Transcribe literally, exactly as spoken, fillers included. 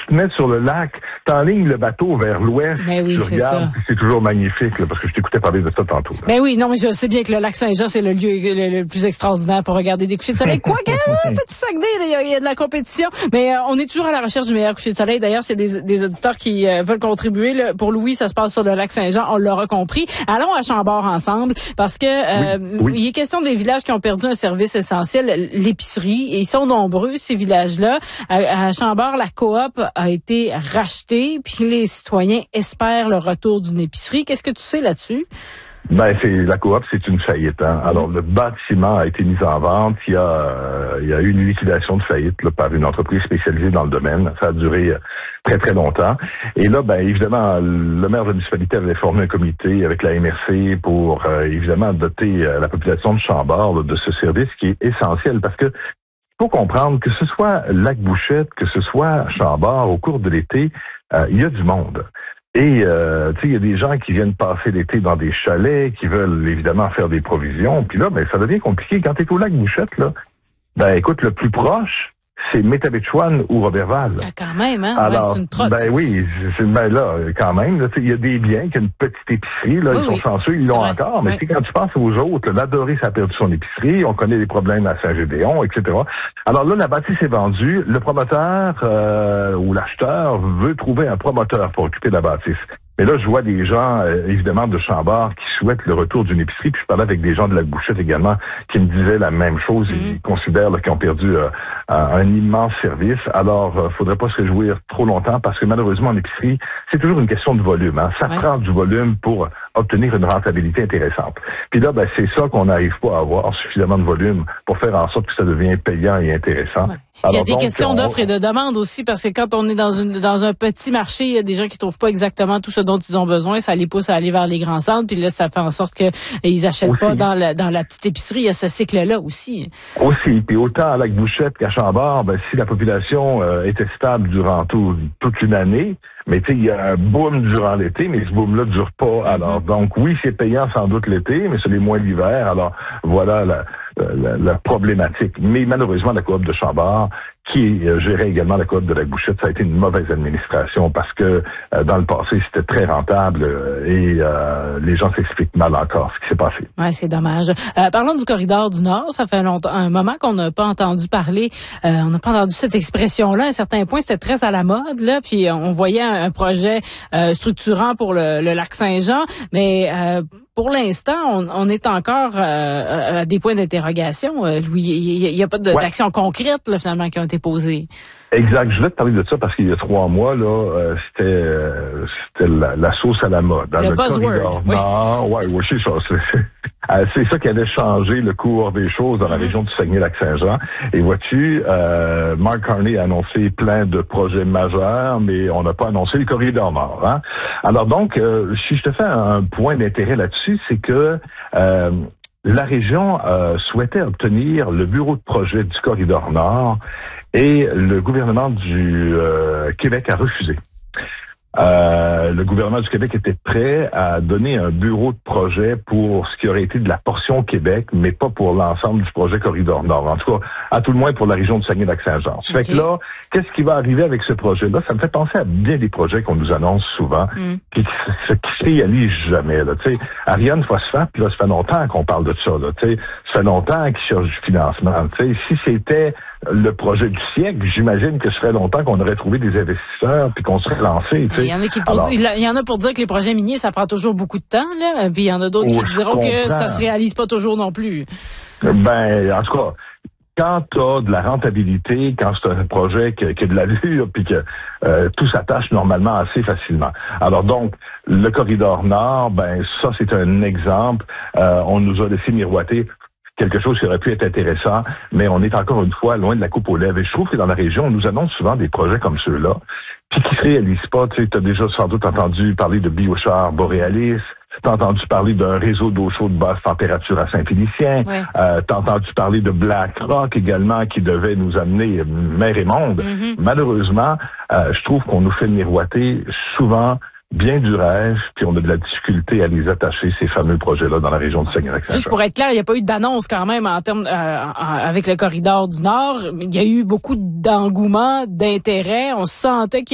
te mets sur le lac, t'enlignes le bateau vers l'ouest, ben oui, tu regardes, c'est toujours magnifique, là, parce que je t'écoutais parler de ça tantôt. Là. Ben oui, non, mais je sais bien que le lac Saint-Jean, c'est le lieu le, le plus extraordinaire pour regarder des couchers de soleil. Quoi qu'un petit Saguenay, il y, y a de la compétition. Mais euh, on est toujours à la recherche du meilleur coucher de soleil. D'ailleurs, s'il y a des, des auditeurs qui euh, veulent contribuer, là, pour Louis, ça se passe sur le lac Saint-Jean, on l'aura compris. Allons à Chambord ensemble, parce que euh, oui, oui. il est question des villages qui ont perdu un service essentiel, l'épicerie, et ils sont nombreux, ces villages-là. À, à Chambord, la coop a été rachetée, puis les citoyens espèrent le retour d'une épicerie. Qu'est-ce que tu sais là-dessus? Ben, c'est la coop, c'est une faillite. Hein. Mm-hmm. Alors, le bâtiment a été mis en vente. Il y a, euh, il y a eu une liquidation de faillite là, par une entreprise spécialisée dans le domaine. Ça a duré euh, très, très longtemps. Et là, ben, évidemment, le maire de la municipalité avait formé un comité avec la M R C pour, euh, évidemment, doter euh, la population de Chambord là, de ce service qui est essentiel parce que il faut comprendre que ce soit Lac-Bouchette, que ce soit Chambord, au cours de l'été, euh, il y a du monde. Et, euh, tu sais, il y a des gens qui viennent passer l'été dans des chalets, qui veulent évidemment faire des provisions. Puis là, ben, ça devient compliqué. Quand tu es au Lac-Bouchette, là, ben, écoute, le plus proche, c'est Métabetchouan ou Roberval. Ah, quand même, hein? Alors, ouais, c'est une trotte. Ben oui, c'est, ben là, quand même, il y a des biens, qu'il y a une petite épicerie, là, oui, ils sont oui. chanceux, ils l'ont encore, mais oui. quand tu penses aux autres, l'Adoré, ça a perdu son épicerie, on connaît les problèmes à Saint-Gédéon, et cetera. Alors là, la bâtisse est vendue, le promoteur euh, ou l'acheteur veut trouver un promoteur pour occuper la bâtisse. Mais là, je vois des gens, euh, évidemment, de Chambord qui souhaitent le retour d'une épicerie. Puis je parlais avec des gens de la Bouchette également qui me disaient la même chose. Mm-hmm. Ils considèrent là, qu'ils ont perdu euh, un immense service. Alors, euh, faudrait pas se réjouir trop longtemps parce que malheureusement, en épicerie, c'est toujours une question de volume. Hein. Ça ouais. prend du volume pour obtenir une rentabilité intéressante. Puis là, ben, c'est ça qu'on n'arrive pas à avoir, suffisamment de volume pour faire en sorte que ça devienne payant et intéressant. Ouais. Alors, il y a des donc, questions on... d'offres et de demandes aussi, parce que quand on est dans une dans un petit marché, il y a des gens qui trouvent pas exactement tout ce dont ils ont besoin, ça les pousse à aller vers les grands centres, puis là, ça fait en sorte que ils achètent aussi. pas dans la dans la petite épicerie. Il y a ce cycle-là aussi. Aussi, puis autant à Lac-Bouchette qu'à Chambord, ben, si la population euh, était stable durant tout, toute une année, mais tu sais, il y a un boom durant l'été, mais ce boom-là ne dure pas. Mm-hmm. Alors, donc oui, c'est payant sans doute l'été, mais c'est les mois d'hiver. Alors, voilà la, la, la problématique. Mais malheureusement, la coop de Chambord, qui euh, gérait également la coop de Lac-Bouchette, ça a été une mauvaise administration parce que euh, dans le passé, c'était très rentable euh, et euh, les gens s'expliquent mal encore ce qui s'est passé. Ouais, c'est dommage. Euh, parlons du corridor du Nord. Ça fait longtemps, un moment qu'on n'a pas entendu parler. Euh, on n'a pas entendu cette expression-là. À un certain point, c'était très à la mode, là. Puis on voyait un, un projet euh, structurant pour le, le lac Saint-Jean, mais euh, pour l'instant, on, on est encore euh, à des points d'interrogation. Euh, Louis, il n'y a, a pas de, ouais. d'action concrète là, finalement qui ont été posées. Exact. Je voulais te parler de ça parce qu'il y a trois mois, là, euh, c'était, euh, c'était la, la sauce à la mode. Dans le, le buzzword. Oui. Non, ouais, ouais, c'est ça. C'est, euh, c'est ça qui allait changer le cours des choses dans la région du Saguenay-Lac-Saint-Jean. Et vois-tu, euh, Mark Carney a annoncé plein de projets majeurs, mais on n'a pas annoncé le corridor nord. Hein? Alors donc, euh, si je te fais un point d'intérêt là-dessus, c'est que euh, la région euh, souhaitait obtenir le bureau de projet du corridor nord et le gouvernement du euh, Québec a refusé. Euh, le gouvernement du Québec était prêt à donner un bureau de projet pour ce qui aurait été de la portion Québec, mais pas pour l'ensemble du projet Corridor Nord. En tout cas, à tout le moins pour la région du Saguenay-Lac-Saint-Jean. Ça okay. fait que là, qu'est-ce qui va arriver avec ce projet-là? Ça me fait penser à bien des projets qu'on nous annonce souvent, mm. puis qui, qui, qui se réalisent jamais. Là, tu sais, Ariane Phosphate, puis là, ça fait longtemps qu'on parle de ça. Là, tu sais, ça fait longtemps qu'ils cherchent du financement. Tu sais, si c'était le projet du siècle, j'imagine que ce ferait longtemps qu'on aurait trouvé des investisseurs puis qu'on serait lancé. Tu sais. Il y en a qui pour, Alors, il y en a pour dire que les projets miniers, ça prend toujours beaucoup de temps, là. Puis il y en a d'autres qui diront que ça se réalise pas toujours non plus. Ben, en tout cas, quand tu as de la rentabilité, quand c'est un projet qui, qui a de l'allure, puis que euh, tout s'attache normalement assez facilement. Alors donc, le corridor nord, ben ça c'est un exemple. Euh, on nous a laissé miroiter quelque chose qui aurait pu être intéressant, mais on est encore une fois loin de la coupe aux lèvres. Et je trouve que dans la région, on nous annonce souvent des projets comme ceux-là, puis qui se réalisent pas. Tu sais, t'as déjà sans doute entendu parler de Biochar Borealis, t'as entendu parler d'un réseau d'eau chaude basse température à Saint-Félicien, ouais. euh, t'as entendu parler de BlackRock également, qui devait nous amener mer et monde. Mm-hmm. Malheureusement, euh, je trouve qu'on nous fait miroiter souvent bien du rêve, puis on a de la difficulté à les attacher, ces fameux projets-là, dans la région du Saguenay-Lac-Saint-Jean. Juste pour être clair, il n'y a pas eu d'annonce quand même en termes euh, avec le corridor du Nord. Il y a eu beaucoup d'engouement, d'intérêt. On sentait qu'il